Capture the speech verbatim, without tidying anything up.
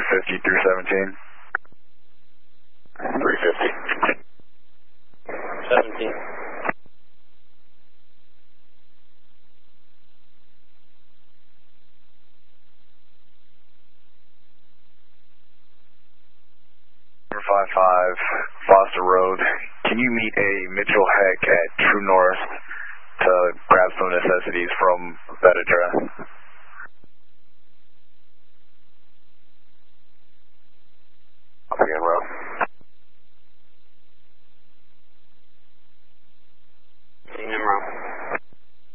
fifty through seventeen. three fifty. seventeen. five five, Foster Road. Can you meet a Mitchell Heck at True North to grab some necessities from that address? Up again, Rob.